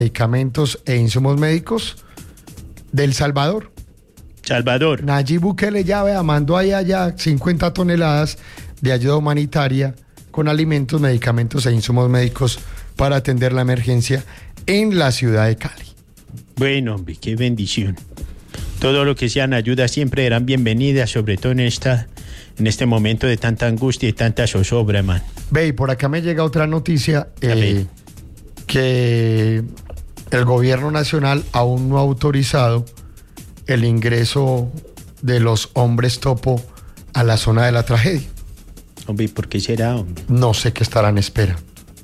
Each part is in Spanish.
medicamentos e insumos médicos del Salvador. Nayib Bukele ya mandó allá 50 toneladas de ayuda humanitaria con alimentos, medicamentos e insumos médicos para atender la emergencia en la ciudad de Cali. Bueno, hombre, qué bendición. Todo lo que sean ayudas siempre eran bienvenidas, sobre todo en este momento de tanta angustia y tanta zozobra, man. Ve, y por acá me llega otra noticia que el gobierno nacional aún no ha autorizado el ingreso de los hombres topo a la zona de la tragedia. Hombre, ¿por qué será, hombre? No sé qué estarán en espera.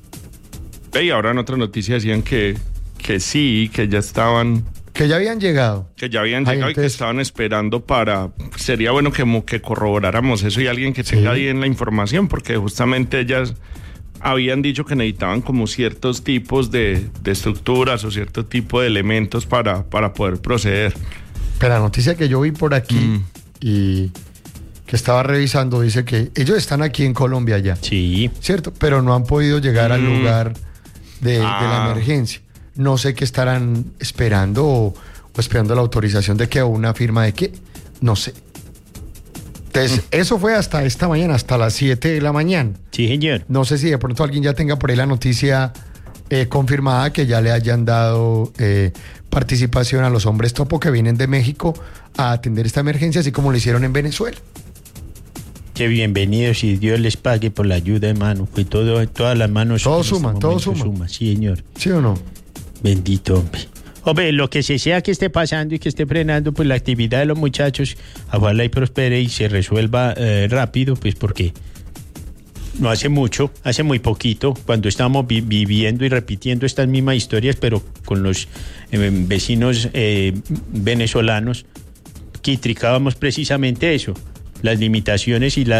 Y ahora en otra noticia decían que sí, que ya estaban... Que ya habían llegado. Que ya habían llegado entonces... y que estaban esperando para... Sería bueno que corroboráramos eso y alguien que tenga bien la información, porque justamente ellas habían dicho que necesitaban como ciertos tipos de estructuras o cierto tipo de elementos para poder proceder. Pero la noticia que yo vi por aquí y que estaba revisando dice que ellos están aquí en Colombia ya. Sí. ¿Cierto? Pero no han podido llegar al lugar de la emergencia. No sé qué estarán esperando o esperando la autorización de qué o una firma de qué. No sé. Entonces, eso fue hasta esta mañana, hasta las 7 de la mañana. Sí, señor. No sé si de pronto alguien ya tenga por ahí la noticia confirmada que ya le hayan dado participación a los hombres topo que vienen de México a atender esta emergencia, así como lo hicieron en Venezuela. Qué bienvenidos y Dios les pague por la ayuda, hermano. Fue todas las manos. Todo suma. Sí, señor. ¿Sí o no? Bendito, hombre. Hombre, lo que sea que esté pasando y que esté frenando, pues la actividad de los muchachos, ojalá y prospere y se resuelva rápido, pues porque no hace mucho, hace muy poquito, cuando estábamos viviendo y repitiendo estas mismas historias, pero con los vecinos venezolanos, criticábamos precisamente eso. Las limitaciones y la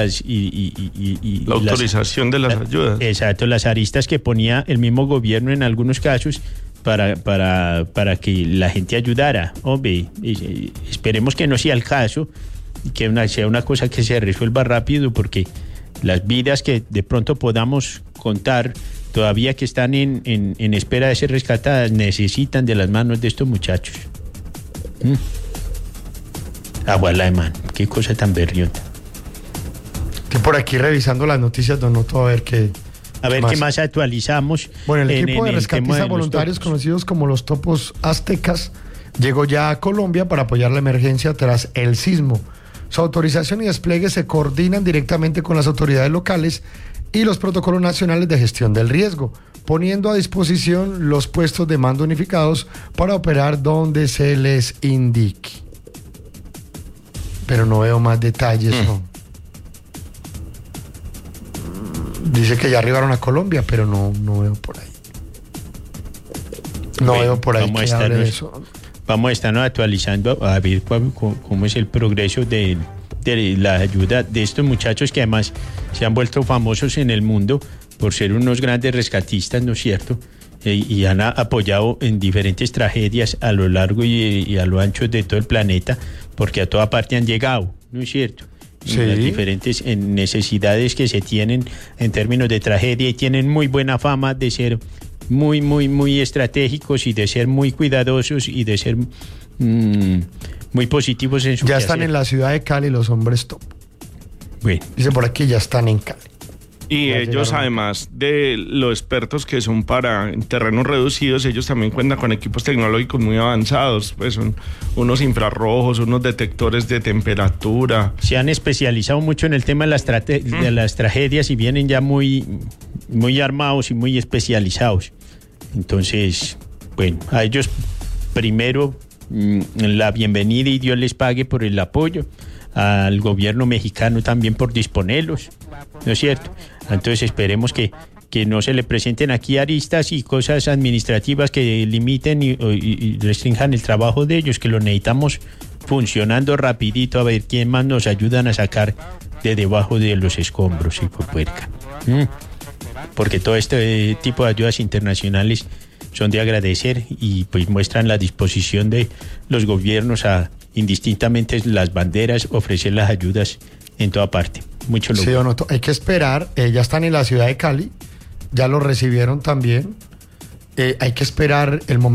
autorización de las ayudas. Exacto, las aristas que ponía el mismo gobierno en algunos casos para que la gente ayudara. Hombre, esperemos que no sea el caso y que sea una cosa que se resuelva rápido, porque las vidas que de pronto podamos contar todavía que están en espera de ser rescatadas necesitan de las manos de estos muchachos. Aguala, man, qué cosa tan berriota. Estoy por aquí revisando las noticias, don Otto, a ver qué más actualizamos. Bueno, el equipo de rescatistas voluntarios conocidos como los topos aztecas llegó ya a Colombia para apoyar la emergencia tras el sismo. Su autorización y despliegue se coordinan directamente con las autoridades locales y los protocolos nacionales de gestión del riesgo, poniendo a disposición los puestos de mando unificados para operar donde se les indique. Pero no veo más detalles, ¿no? Dice que ya arribaron a Colombia, pero no veo por ahí. Veo por ahí que hable de eso. Vamos a estarnos actualizando a ver cómo es el progreso de la ayuda de estos muchachos que además se han vuelto famosos en el mundo por ser unos grandes rescatistas, ¿no es cierto? Y han apoyado en diferentes tragedias a lo largo y a lo ancho de todo el planeta, porque a toda parte han llegado, ¿no es cierto? Sí. Las diferentes necesidades que se tienen en términos de tragedia, y tienen muy buena fama de ser muy, muy, muy estratégicos y de ser muy cuidadosos y de ser muy positivos en su Ya están en la ciudad de Cali los hombres top. Bueno. Dice por aquí, ya están en Cali. Y ellos, además de los expertos que son en terrenos reducidos, ellos también cuentan con equipos tecnológicos muy avanzados, pues son unos infrarrojos, unos detectores de temperatura. Se han especializado mucho en el tema de las tragedias y vienen ya muy, muy armados y muy especializados. Entonces, bueno, a ellos primero la bienvenida y Dios les pague por el apoyo. Al gobierno mexicano también por disponerlos, ¿no es cierto? Entonces esperemos que no se le presenten aquí aristas y cosas administrativas que limiten y restrinjan el trabajo de ellos, que lo necesitamos funcionando rapidito, a ver quién más nos ayudan a sacar de debajo de los escombros, y por puerca. Porque todo este tipo de ayudas internacionales son de agradecer y pues muestran la disposición de los gobiernos a, indistintamente las banderas, ofrecer las ayudas en toda parte. Mucho logro. Sí, don Otto, hay que esperar, ya están en la ciudad de Cali, ya lo recibieron también, hay que esperar el momento